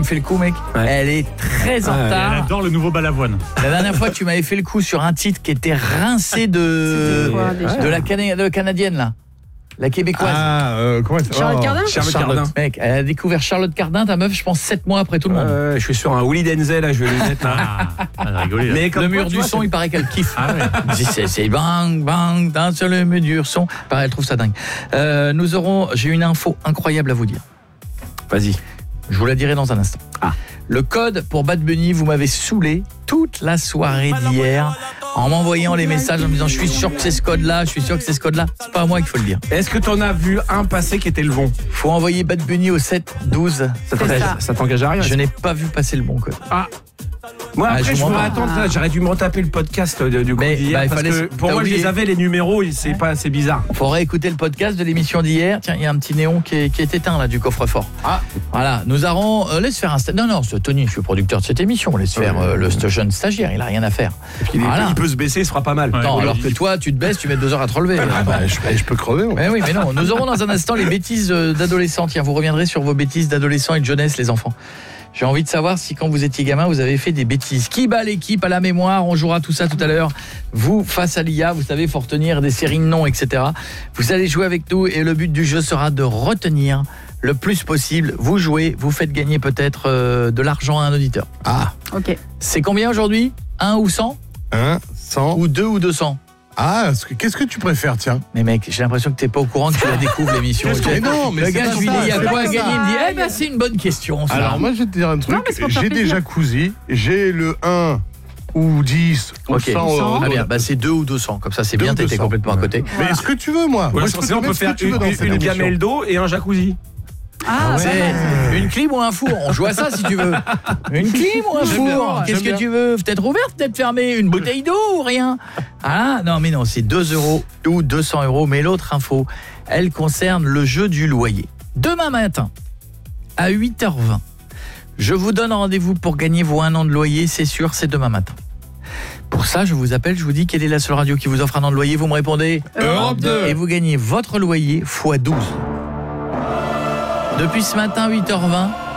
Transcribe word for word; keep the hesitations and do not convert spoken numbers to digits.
me fait le coup, mec. Ouais. Elle est très en retard. Elle adore le nouveau Balavoine. La dernière fois, tu m'avais fait le coup sur un titre qui était rincé de quoi, de la cana- de canadienne là. La québécoise. Ah, euh, comment elle Charlotte Cardin. Charlotte, Charlotte Cardin. Mec, elle a découvert Charlotte Cardin, ta meuf, je pense sept mois après tout le monde. Euh, je suis sur un Willy Denzel, là, je vais lui mettre là. Ah, elle a rigolé. Là. Mais comme le mur du son, il paraît qu'elle kiffe. Ah ouais. c'est, c'est bang, bang, dans sur le mur du son. Pareil, elle trouve ça dingue. Euh, nous aurons, j'ai une info incroyable à vous dire. Vas-y. Je vous la dirai dans un instant. Ah. Le code pour Bad Bunny, vous m'avez saoulé toute la soirée d'hier en m'envoyant les messages en me disant je suis sûr que c'est ce code-là, je suis sûr que c'est ce code-là. C'est pas à moi qu'il faut le dire. Est-ce que t'en as vu un passer qui était le bon ? Faut envoyer Bad Bunny au sept douze. Ça t'engage, ça t'engage à rien ? Je n'ai pas vu passer le bon code. Ah. Moi après ah, je, je pourrais attendre, là, j'aurais dû me retaper le podcast de, du coup mais, d'hier bah, parce que pour moi oublié. Je les avais les numéros, c'est pas c'est bizarre. Faudrait écouter le podcast de l'émission d'hier. Tiens, il y a un petit néon qui est, qui est éteint là du coffre-fort. Ah, voilà, nous aurons euh, laisse faire un sta- non non, c'est Tony, je suis producteur de cette émission, laisse faire euh, le jeune stagiaire, il a rien à faire. Il, voilà. il peut se baisser, il se fera pas mal. Ouais, non, alors que toi tu te baisses, tu mets deux heures à te relever. Ah, bah, je, je peux crever. Mais oui, mais non, nous aurons dans un instant les bêtises d'adolescents. Tiens, vous reviendrez sur vos bêtises d'adolescents et de jeunesse les enfants. J'ai envie de savoir si quand vous étiez gamin, vous avez fait des bêtises. Qui bat l'équipe à la mémoire ? On jouera tout ça tout à l'heure. Vous, face à l'I A, vous savez, faut retenir des séries de noms, et cetera. Vous allez jouer avec nous et le but du jeu sera de retenir le plus possible. Vous jouez, vous faites gagner peut-être euh, de l'argent à un auditeur. Ah, ok. C'est combien aujourd'hui ? un ou cent ? un, cent Ou deux ou deux cents ? Ah, qu'est-ce que tu préfères, tiens ? Mais mec, j'ai l'impression que t'es pas au courant que tu la découvres l'émission. Mais non, mais le gars, je lui dis, il y a quoi à gagner ? Il me dit, eh ben c'est une bonne question. Ça. Alors moi, je vais te dire un truc. Non, j'ai des jacuzzi, j'ai le un ou dix ou okay. cent euros. Ah bien, bah c'est deux ou deux cents, comme ça c'est bien, t'étais complètement à côté. Mais est-ce que tu veux, moi, ouais, moi je pense qu'on peut faire une, une, une gamelle d'eau et un jacuzzi. Ah, c'est ouais. Une clim ou un four, on joue à ça si tu veux. Une clim ou un four, bien, qu'est-ce que bien. Tu veux ? Peut-être ouverte, peut-être fermée, une bouteille d'eau ou rien ? Ah non mais non, c'est deux euros ou deux cents euros. Mais l'autre info, elle concerne le jeu du loyer. Demain matin, à huit heures vingt, je vous donne rendez-vous pour gagner vos un an de loyer, c'est sûr, c'est demain matin. Pour ça, je vous appelle, je vous dis quelle est la seule radio qui vous offre un an de loyer, vous me répondez Europe deux. Et vous gagnez votre loyer fois douze. Depuis ce matin, huit heures vingt,